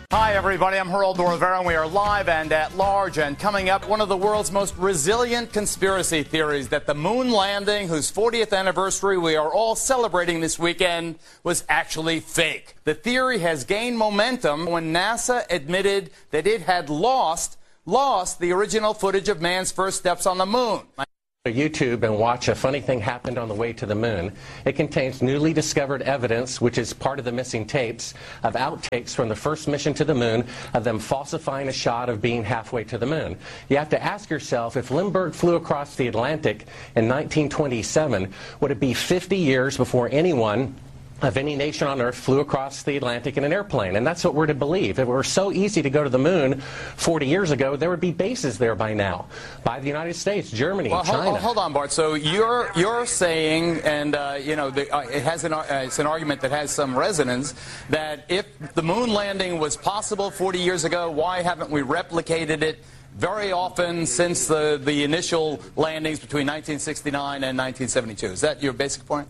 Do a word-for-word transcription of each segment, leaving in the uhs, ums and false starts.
Hi, everybody. I'm Geraldo Rivera, and we are live and at large. And coming up, one of the world's most resilient conspiracy theories that the moon landing, whose fortieth anniversary we are all celebrating this weekend, was actually fake. The theory has gained momentum when NASA admitted that it had lost, lost the original footage of man's first steps on the moon. YouTube and watch A Funny Thing Happened on the Way to the Moon. It contains newly discovered evidence, which is part of the missing tapes, of outtakes from the first mission to the moon, of them falsifying a shot of being halfway to the moon. You have to ask yourself, if Lindbergh flew across the Atlantic in nineteen twenty-seven, would it be fifty years before anyone of any nation on Earth flew across the Atlantic in an airplane? And that's what we're to believe. If it were so easy to go to the moon forty years ago, there would be bases there by now, by the United States, Germany, well, China. Hold, hold on, Bart. So you're you're saying, and uh, you know, the, uh, it has an uh, it's an argument that has some resonance, that if the moon landing was possible forty years ago, why haven't we replicated it very often since the the initial landings between nineteen sixty-nine and nineteen seventy-two? Is that your basic point?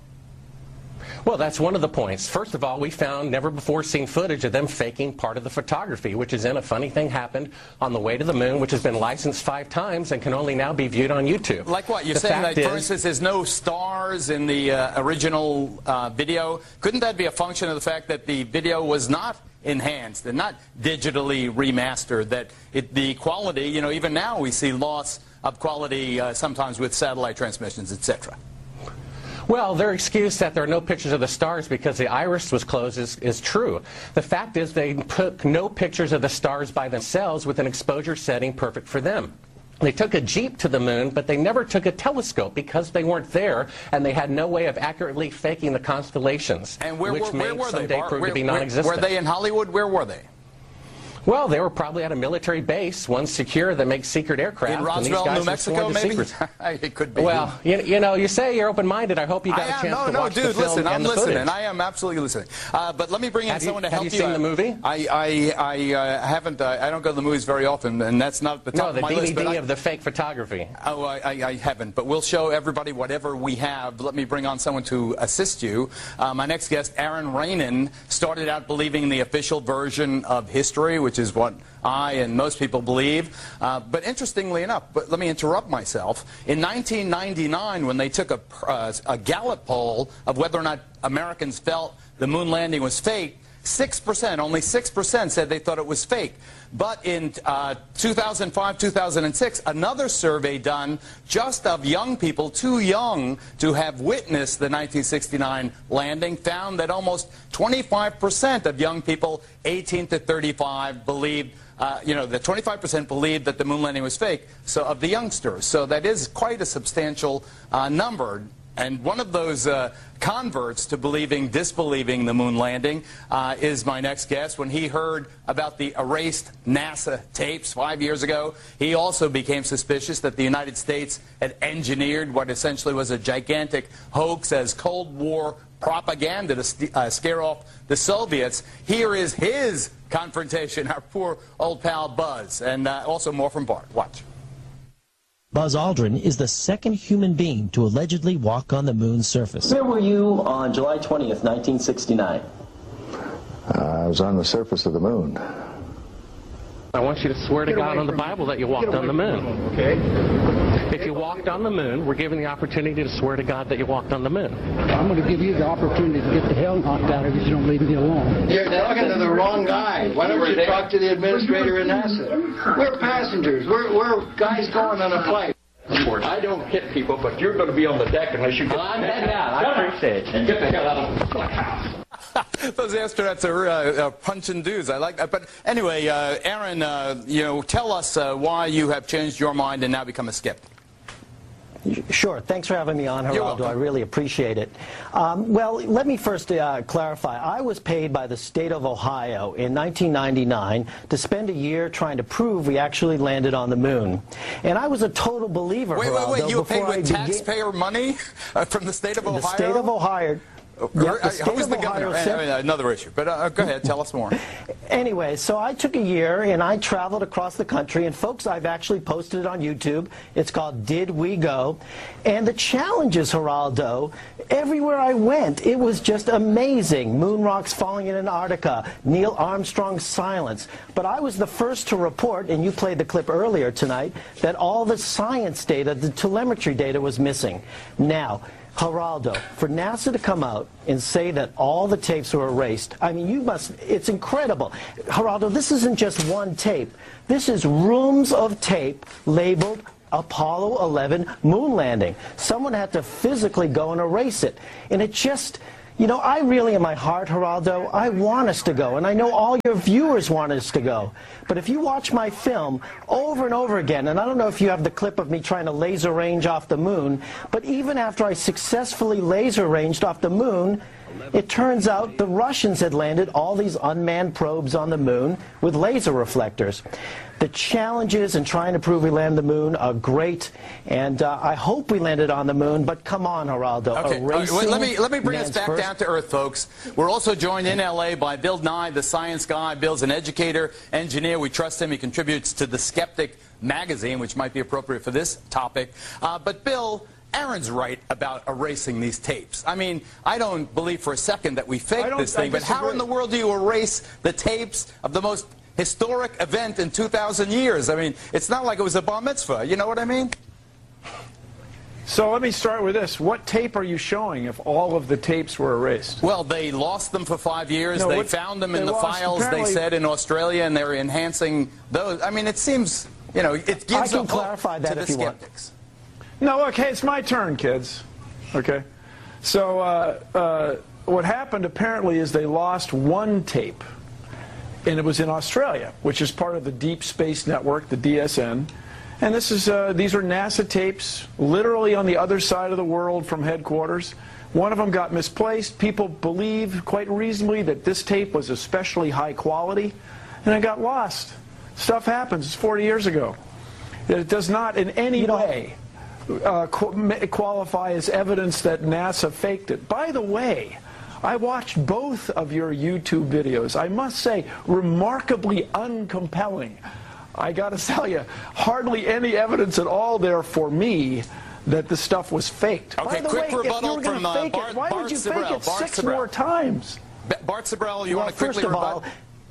Well, that's one of the points. First of all, we found never-before-seen footage of them faking part of the photography, which is in A Funny Thing Happened on the Way to the Moon, which has been licensed five times and can only now be viewed on YouTube. Like what? You're the saying that, is, for instance, there's no stars in the uh, original uh, video. Couldn't that be a function of the fact that the video was not enhanced and not digitally remastered, that it, the quality, you know, even now we see loss of quality uh, sometimes with satellite transmissions, et cetera? Well, their excuse that there are no pictures of the stars because the iris was closed is, is true. The fact is they took no pictures of the stars by themselves with an exposure setting perfect for them. They took a jeep to the moon, but they never took a telescope because they weren't there, and they had no way of accurately faking the constellations, and where, which where, may where were someday they, Bart? prove where, to be where, non-existent. Were they in Hollywood? Where were they? Well, they were probably at a military base, one secure, that makes secret aircraft. In Roswell, New Mexico, maybe? It could be. Well, you, you know, you say you're open-minded. I hope you got I a am, chance no, to no, watch dude, the film listen, and I'm the listening. footage. I am absolutely listening. Uh, but let me bring in have someone you, to help you. you. Have you seen the movie? I, I, I uh, haven't. Uh, I don't go to the movies very often, and that's not the top no, the of my D V D list. But I, of the fake photography. Oh, I, I, I haven't. But we'll show everybody whatever we have. Let me bring on someone to assist you. Uh, my next guest, Aaron Rainin, started out believing the official version of history, which is what I and most people believe. Uh, but interestingly enough, but let me interrupt myself. In nineteen ninety-nine, when they took a, uh, a Gallup poll of whether or not Americans felt the moon landing was fake, six percent, only six percent said they thought it was fake. But in uh, two thousand five, two thousand six, another survey done just of young people, too young to have witnessed the nineteen sixty-nine landing, found that almost twenty-five percent of young people eighteen to thirty-five believed Uh, you know, the twenty-five percent believed that the moon landing was fake, so of the youngsters. So that is quite a substantial uh, number. And one of those uh, converts to believing, disbelieving the moon landing uh, is my next guest. When he heard about the erased NASA tapes five years ago, he also became suspicious that the United States had engineered what essentially was a gigantic hoax as Cold War propaganda to uh, scare off the Soviets. Here is his confrontation, our poor old pal Buzz, and uh, also more from Bart. Watch. Buzz Aldrin is the second human being to allegedly walk on the moon's surface. Where were you on July twentieth, nineteen sixty-nine? Uh, I was on the surface of the moon. I want you to swear to God on the Bible that you walked on the moon. Okay. If you walked on the moon, we're given the opportunity to swear to God that you walked on the moon. I'm going to give you the opportunity to get the hell knocked out of you if you don't leave me alone. You're talking to the wrong guy. Why don't you talk to the administrator in NASA? We're passengers. We're, we're guys going on a flight. I don't hit people, but you're going to be on the deck unless you get... I'm heading out. I appreciate it. And get the hell out of the house. Those astronauts are uh, uh, punching dudes. I like that. But anyway, uh, Aaron, uh, you know, tell us uh, why you have changed your mind and now become a skeptic. Sure. Thanks for having me on, You're Geraldo. welcome. I really appreciate it. Um, well, let me first uh, clarify. I was paid by the state of Ohio in nineteen ninety-nine to spend a year trying to prove we actually landed on the moon. And I was a total believer, Wait, Geraldo, wait, wait. You were paid before with I began- taxpayer money uh, from the state of Ohio? The state of Ohio. the Uh, state Who's of the Ohio governor? said- I mean, another issue, but uh, go ahead, tell us more. Anyway, so I took a year and I traveled across the country, and folks, I've actually posted it on YouTube. It's called Did We Go? And the challenges, Geraldo, everywhere I went, it was just amazing. Moon rocks falling in Antarctica, Neil Armstrong's silence. But I was the first to report, and you played the clip earlier tonight, that all the science data, the telemetry data was missing. Now, Geraldo, for NASA to come out and say that all the tapes were erased, I mean, you must, it's incredible. Geraldo, this isn't just one tape. This is rooms of tape labeled Apollo eleven moon landing. Someone had to physically go and erase it. And it just, you know, I really, in my heart, Geraldo, I want us to go. And I know all your viewers want us to go. But if you watch my film over and over again, and I don't know if you have the clip of me trying to laser range off the moon, but even after I successfully laser ranged off the moon, it turns out the Russians had landed all these unmanned probes on the moon with laser reflectors. The challenges in trying to prove we land the moon are great, and uh, I hope we landed on the moon, but come on, Geraldo. Okay, all right, wait, let me let me bring us back first... down to earth, folks. We're also joined in L A by Bill Nye, the science guy. Bill's an educator, engineer. We trust him. He contributes to The Skeptic magazine, which might be appropriate for this topic. Uh, but Bill, Aaron's right about erasing these tapes. I mean, I don't believe for a second that we faked this thing, but how in the world do you erase the tapes of the most historic event in two thousand years? I mean, it's not like it was a bar mitzvah. You know what I mean? So let me start with this. What tape are you showing if all of the tapes were erased? Well, they lost them for five years. No, they what, found them in they the lost, files, they said, in Australia, and they're enhancing those. I mean, it seems, you know, it gives I can hope clarify that to if the you want. skeptics. No, okay, it's my turn, kids. Okay. So uh, uh, what happened apparently is they lost one tape, and it was in Australia, which is part of the Deep Space Network, the D S N. And this is uh, these are NASA tapes, literally on the other side of the world from headquarters. One of them got misplaced. People believe quite reasonably that this tape was especially high quality, and it got lost. Stuff happens. It's forty years ago. It does not in any you know, way uh, qu qualify as evidence that NASA faked it. By the way, I watched both of your YouTube videos. I must say, remarkably uncompelling. I got to tell you, hardly any evidence at all there for me that the stuff was faked. Okay, By the quick way, rebuttal if you were from gonna uh, fake Bart, it, why Bart would you Sibrel. fake it Bart six Sibrel. more times? Bart Sibrel, you well, want to quickly first of rebut? all,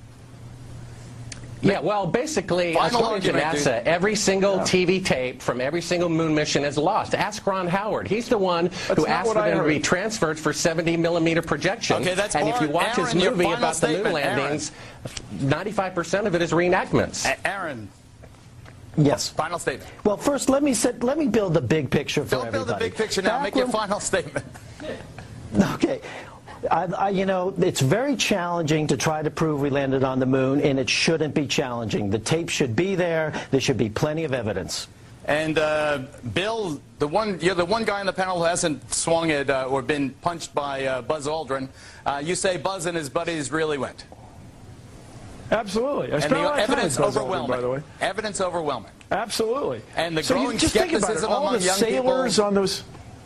Yeah, well, basically, Final according to argument, NASA, dude. every single T V tape from every single moon mission is lost. Ask Ron Howard. He's the one who not asked what for I them to heard. be transferred for seventy millimeter projection. Okay, that's and if you Bart. watch his Aaron, your movie final about the moon statement, Aaron. landings, ninety-five percent of it is reenactments. A- Aaron, yes. final statement. Well, first, let me set, let me build the big picture for Don't everybody. build a big picture now. Back Make your when- final statement. Okay. I, I, you know, it's very challenging to try to prove we landed on the moon, and it shouldn't be challenging. The tape should be there. There should be plenty of evidence. And uh, Bill, the one you're the one guy on the panel who hasn't swung it uh, or been punched by uh, Buzz Aldrin. Uh, you say Buzz and his buddies really went. Absolutely. I And spent a the lot of time evidence with Buzz Aldrin, overwhelming. by the way. Evidence overwhelming. Absolutely. And the so growing you just think about it. skepticism All among the young sailors people. on those,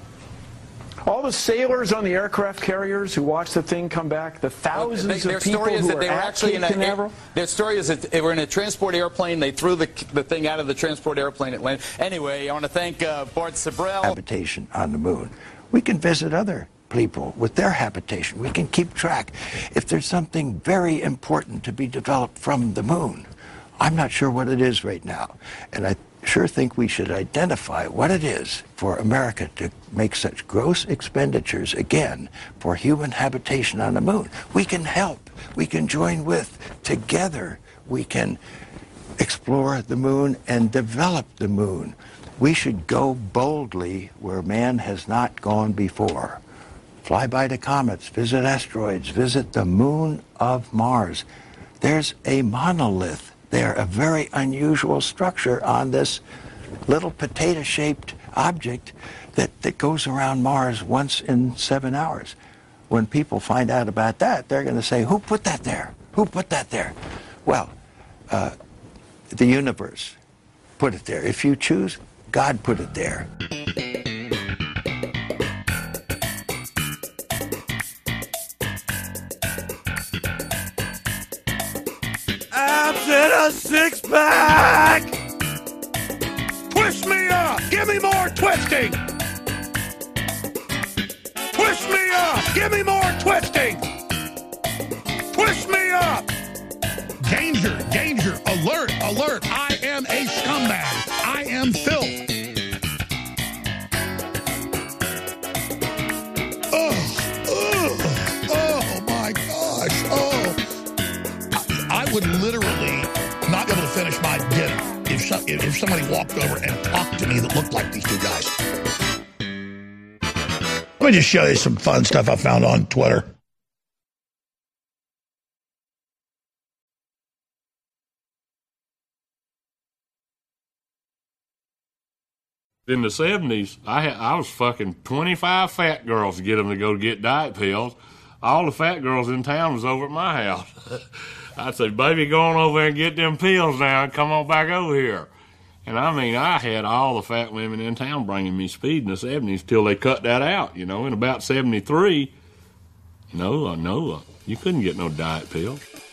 all the sailors on the aircraft carriers who watched the thing come back, the thousands They- their of people story is who that were they were at actually Cape in a. Canaveral. Their story is that they were in a transport airplane. They threw the the thing out of the transport airplane. It landed. Anyway, I want to thank uh, Bart Sibrel. Habitation on the moon. We can visit other people with their habitation. We can keep track. If there's something very important to be developed from the moon, I'm not sure what it is right now, and I sure think we should identify what it is for America to make such gross expenditures again for human habitation on the moon. We can help. We can join with. Together we can explore the moon and develop the moon. We should go boldly where man has not gone before. Fly by the comets, visit asteroids, visit the moon of Mars. There's a monolith there, a very unusual structure on this little potato-shaped object that, that goes around Mars once in seven hours. When people find out about that, they're going to say, who put that there? Who put that there? Well, uh, the universe put it there. If you choose, God put it there. it a six-pack? Twist me up! Give me more twisting! Twist me up! Give me more twisting! Twist me up! Danger, danger, alert, alert! I am a scumbag. I am filth. Oh, oh, oh my gosh, oh. I, I would literally not be able to finish my dinner if, so, if, if somebody walked over and talked to me that looked like these two guys. Let me just show you some fun stuff I found on Twitter. In the seventies, I had, I was fucking twenty-five fat girls to get them to go get diet pills. All the fat girls in town was over at my house. I'd say, baby, go on over there and get them pills now and come on back over here. And I mean, I had all the fat women in town bringing me speed in the seventies till they cut that out, you know. In about seventy-three, no, no, you couldn't get no diet pills.